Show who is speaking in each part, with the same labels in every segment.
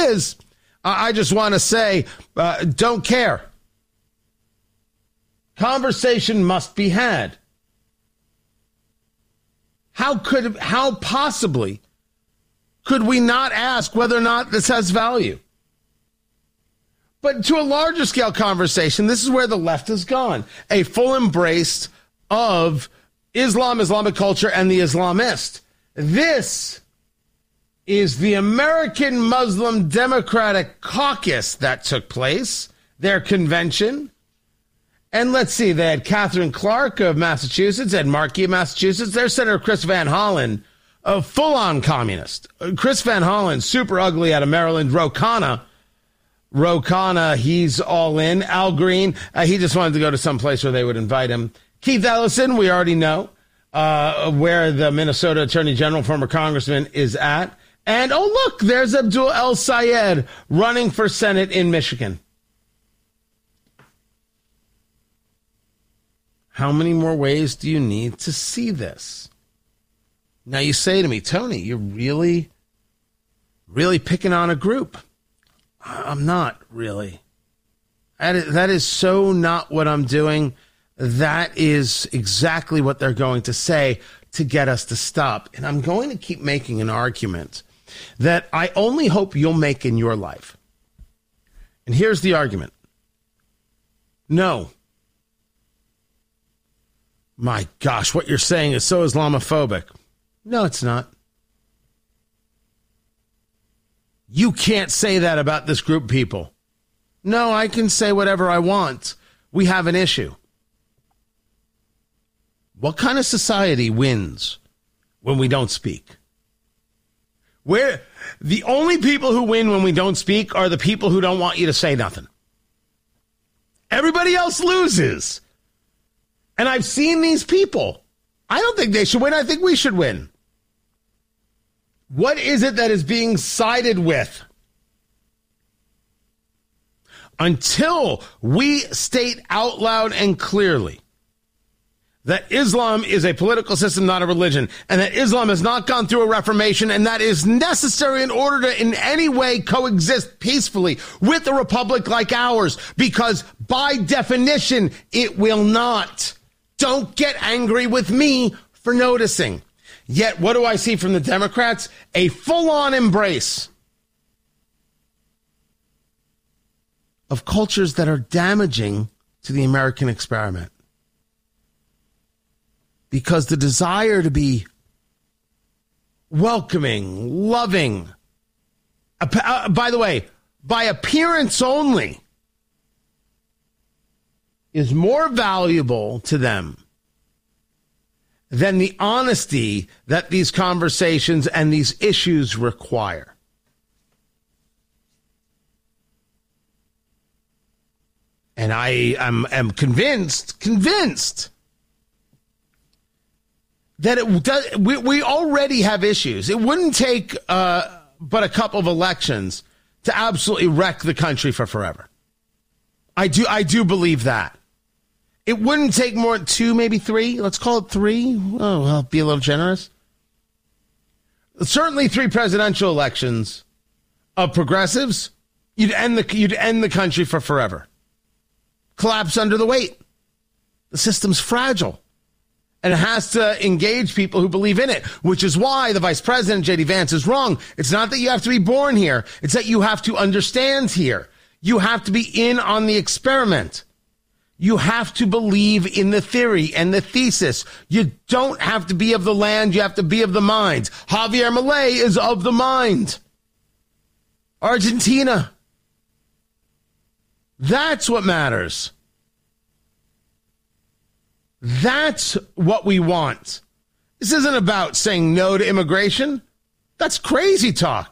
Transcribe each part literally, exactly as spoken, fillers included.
Speaker 1: is, I just want to say, uh, don't care. Conversation must be had. How could, how possibly could we not ask whether or not this has value? But to a larger scale conversation, this is where the left has gone. A full embrace of Islam, Islamic culture, and the Islamist. This is the American Muslim Democratic Caucus that took place, their convention. And let's see, they had Catherine Clark of Massachusetts, Ed Markey of Massachusetts, their Senator Chris Van Hollen, a full-on communist. Chris Van Hollen, super ugly out of Maryland. Ro Khanna, Ro Khanna, he's all in. Al Green, uh, he just wanted to go to some place where they would invite him. Keith Ellison, we already know uh, where the Minnesota Attorney General, former congressman, is at. And, oh, look, there's Abdul El Sayed running for Senate in Michigan. How many more ways do you need to see this? Now, you say to me, Tony, you're really, really picking on a group. I'm not really. That is, that is so not what I'm doing. That is exactly what they're going to say to get us to stop. And I'm going to keep making an argument that I only hope you'll make in your life. And here's the argument. No. My gosh, what you're saying is so Islamophobic. No, it's not. You can't say that about this group of people. No, I can say whatever I want. We have an issue. What kind of society wins when we don't speak? Where the only people who win when we don't speak are the people who don't want you to say nothing. Everybody else loses. And I've seen these people. I don't think they should win. I think we should win. What is it that is being sided with? Until we state out loud and clearly that Islam is a political system, not a religion, and that Islam has not gone through a reformation, and that is necessary in order to in any way coexist peacefully with a republic like ours, because by definition, it will not. Don't get angry with me for noticing. Yet, what do I see from the Democrats? A full-on embrace of cultures that are damaging to the American experiment. Because the desire to be welcoming, loving, uh, by the way, by appearance only, is more valuable to them than the honesty that these conversations and these issues require. And I am, am convinced, convinced that it does. We, we already have issues. It wouldn't take uh, but a couple of elections to absolutely wreck the country for forever. I do, I do believe that. It wouldn't take more than two, maybe three. Let's call it three. Oh, well, be a little generous. Certainly three presidential elections of progressives. You'd end the, you'd end the country for forever. Collapse under the weight. The system's fragile. And it has to engage people who believe in it, which is why the vice president, J D Vance, is wrong. It's not that you have to be born here. It's that you have to understand here. You have to be in on the experiment. You have to believe in the theory and the thesis. You don't have to be of the land. You have to be of the mind. Javier Milei is of the mind. Argentina. That's what matters. That's what we want. This isn't about saying no to immigration. That's crazy talk.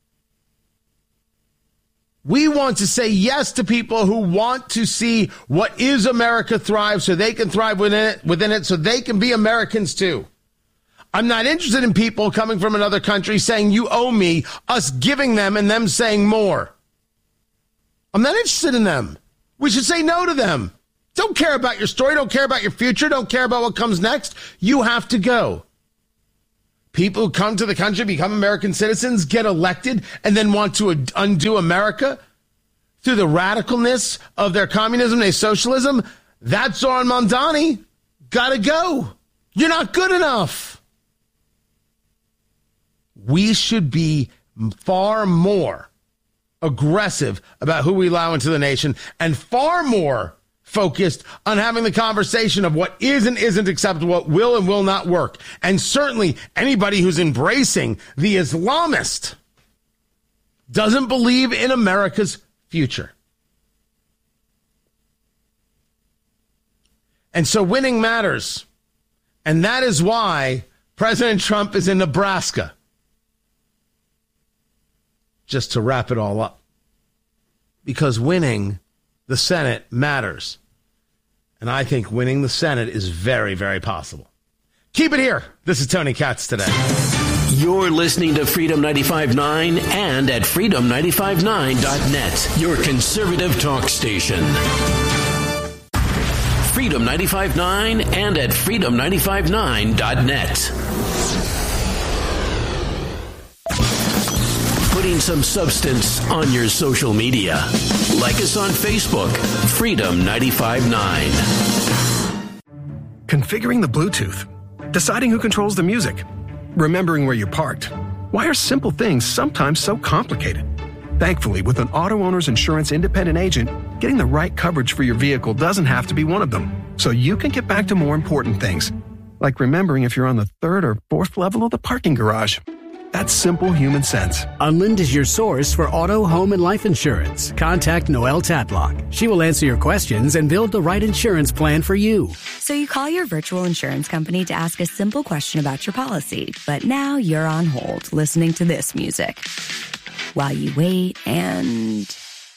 Speaker 1: We want to say yes to people who want to see what is America thrive so they can thrive within it, within it, so they can be Americans too. I'm not interested in people coming from another country saying you owe me, us giving them and them saying more. I'm not interested in them. We should say no to them. Don't care about your story. Don't care about your future. Don't care about what comes next. You have to go. people who come to the country, become American citizens, get elected, and then want to undo America through the radicalness of their communism, their socialism, that's Zohran Mamdani. Gotta go. You're not good enough. We should be far more aggressive about who we allow into the nation and far more focused on having the conversation of what is and isn't acceptable, what will and will not work. And certainly anybody who's embracing the Islamist doesn't believe in America's future. And so winning matters. And that is why President Trump is in Nebraska. Just to wrap it all up. Because winning the Senate matters. And I think winning the Senate is very, very possible. Keep it here. This is Tony Katz today.
Speaker 2: You're listening to Freedom ninety-five point nine and at freedom nine five nine dot net, your conservative talk station. Freedom ninety-five point nine and at freedom nine five nine dot net. Putting some substance on your social media. Like us on Facebook, Freedom ninety-five point nine.
Speaker 3: Configuring the Bluetooth. Deciding who controls the music. Remembering where you parked. Why are simple things sometimes so complicated? Thankfully, with an auto owner's insurance independent agent, getting the right coverage for your vehicle doesn't have to be one of them. So you can get back to more important things. Like remembering if you're on the third or fourth level of the parking garage. That's simple human sense.
Speaker 4: Unlind is your source for auto, home, and life insurance. Contact Noelle Tatlock. She will answer your questions and build the right insurance plan for you.
Speaker 5: So you call your virtual insurance company to ask a simple question about your policy, but now you're on hold listening to this music. While you wait and...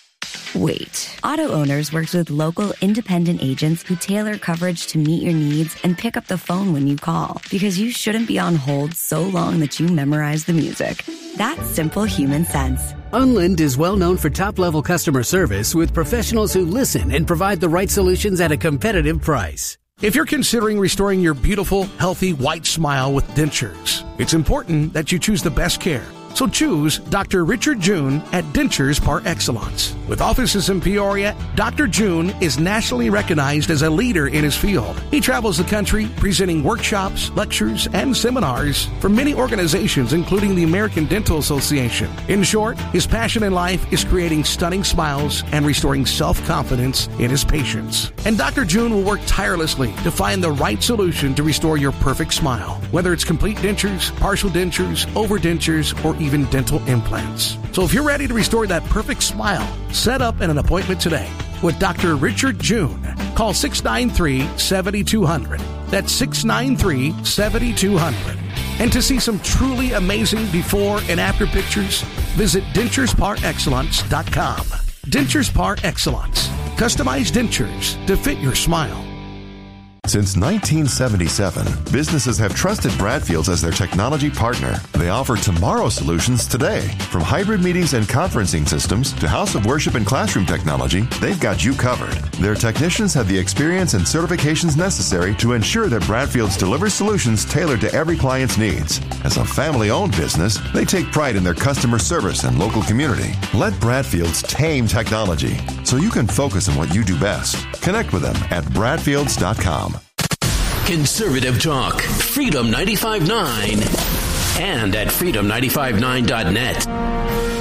Speaker 5: wait. Auto Owners works with local independent agents who tailor coverage to meet your needs and pick up the phone when you call, because you shouldn't be on hold so long that you memorize the music. That's simple human sense.
Speaker 4: Unlind is well known for top-level customer service with professionals who listen and provide the right solutions at a competitive price.
Speaker 6: If you're considering restoring your beautiful, healthy, white smile with dentures, it's important that you choose the best care. So choose Doctor Richard June at Dentures Par Excellence. With offices in Peoria, Doctor June is nationally recognized as a leader in his field. He travels the country presenting workshops, lectures, and seminars for many organizations, including the American Dental Association. In short, his passion in life is creating stunning smiles and restoring self-confidence in his patients. And Doctor June will work tirelessly to find the right solution to restore your perfect smile, whether it's complete dentures, partial dentures, overdentures, or even dental implants. So if you're ready to restore that perfect smile, set up an appointment today with Doctor Richard June. Call six nine three, seven two zero zero. That's six nine three, seven two zero zero. And to see some truly amazing before and after pictures, visit dentures par excellence dot com. Dentures Par Excellence. Customized dentures to fit your smile.
Speaker 7: Since nineteen seventy-seven, businesses have trusted Bradfields as their technology partner. They offer tomorrow solutions today. From hybrid meetings and conferencing systems to house of worship and classroom technology, they've got you covered. Their technicians have the experience and certifications necessary to ensure that Bradfields delivers solutions tailored to every client's needs. As a family-owned business, they take pride in their customer service and local community. Let Bradfields tame technology so you can focus on what you do best. Connect with them at bradfields dot com.
Speaker 2: Conservative talk, Freedom ninety-five point nine and at freedom nine five nine dot net.